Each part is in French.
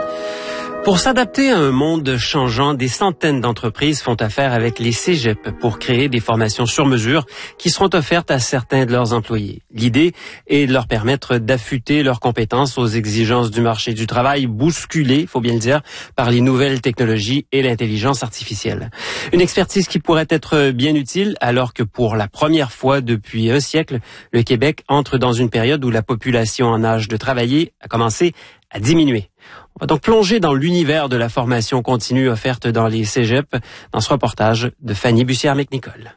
Pour s'adapter à un monde changeant, des centaines d'entreprises font affaire avec les cégeps pour créer des formations sur mesure qui seront offertes à certains de leurs employés. L'idée est de leur permettre d'affûter leurs compétences aux exigences du marché du travail, bousculées, faut bien le dire, par les nouvelles technologies et l'intelligence artificielle. Une expertise qui pourrait être bien utile alors que pour la première fois depuis un siècle, le Québec entre dans une période où la population en âge de travailler a commencé à diminuer. On va donc plonger dans l'univers de la formation continue offerte dans les cégeps dans ce reportage de Fanny Bussière-McNicol.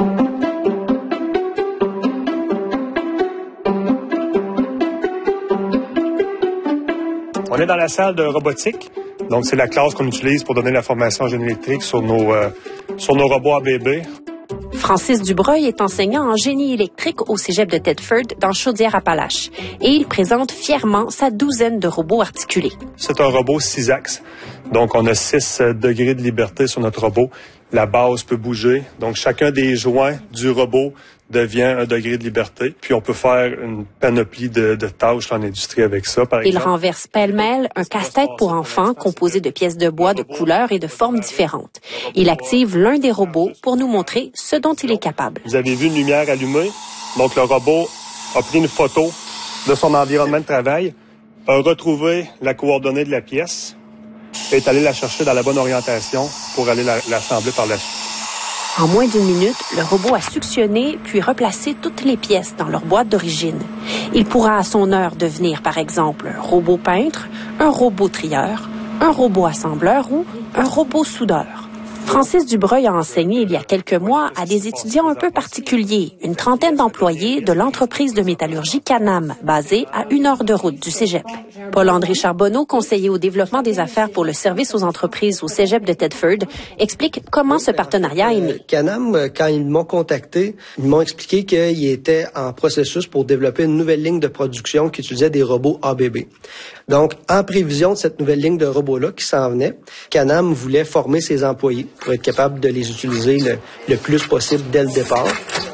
On est dans la salle de robotique. Donc, c'est la classe qu'on utilise pour donner la formation en génie électrique sur nos robots ABB. Francis Dubreuil est enseignant en génie électrique au cégep de Thetford dans Chaudière-Appalaches et il présente fièrement sa douzaine de robots articulés. C'est un robot 6 axes. Donc, on a 6 degrés de liberté sur notre robot. La base peut bouger. Donc, chacun des joints du robot devient un degré de liberté. Puis, on peut faire une panoplie de tâches en industrie avec ça, par exemple. Il renverse pêle-mêle un casse-tête pour enfants composé de pièces de bois de couleurs et de formes différentes. Il active l'un des robots pour nous montrer ce dont il est capable. Vous avez vu une lumière allumée. Donc, le robot a pris une photo de son environnement de travail, a retrouvé la coordonnée de la pièce et est allé la chercher dans la bonne orientation pour aller l'assembler par la suite. En moins d'une minute, le robot a suctionné puis replacé toutes les pièces dans leur boîte d'origine. Il pourra à son heure devenir, par exemple, un robot peintre, un robot trieur, un robot assembleur ou un robot soudeur. Francis Dubreuil a enseigné il y a quelques mois à des étudiants un peu particuliers, une trentaine d'employés de l'entreprise de métallurgie Canam, basée à 1 heure de route du cégep. Paul-André Charbonneau, conseiller au développement des affaires pour le service aux entreprises au cégep de Thetford, explique comment ce partenariat est né. Canam, quand ils m'ont contacté, ils m'ont expliqué qu'ils étaient en processus pour développer une nouvelle ligne de production qui utilisait des robots ABB. Donc, en prévision de cette nouvelle ligne de robots-là qui s'en venait, Canam voulait former ses employés pour être capable de les utiliser le plus possible dès le départ.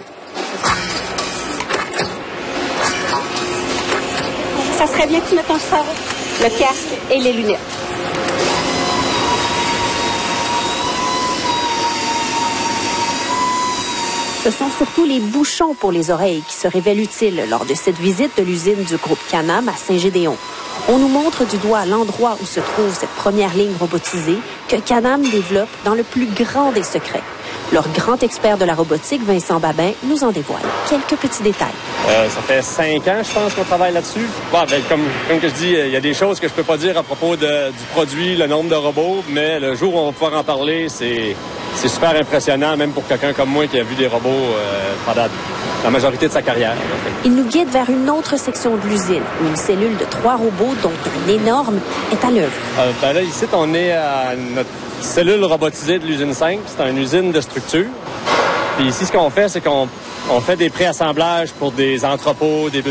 Ça serait bien que tu mettes le casque et les lunettes. Ce sont surtout les bouchons pour les oreilles qui se révèlent utiles lors de cette visite de l'usine du groupe Canam à Saint-Gédéon. On nous montre du doigt l'endroit où se trouve cette première ligne robotisée que Canam développe dans le plus grand des secrets. Leur grand expert de la robotique, Vincent Babin, nous en dévoile quelques petits détails. Ça fait 5 ans, je pense, qu'on travaille là-dessus. Bon, comme je dis, il y a des choses que je peux pas dire à propos du produit, le nombre de robots, mais le jour où on va pouvoir en parler, c'est super impressionnant, même pour quelqu'un comme moi qui a vu des robots pendant la majorité de sa carrière. Il nous guide vers une autre section de l'usine, où une cellule de 3 robots, dont un énorme, est à l'œuvre. Là, ici, on est à notre cellule robotisée de l'usine 5. C'est une usine de structure. Puis ici, ce qu'on fait, c'est qu'on fait des pré-assemblages pour des entrepôts, des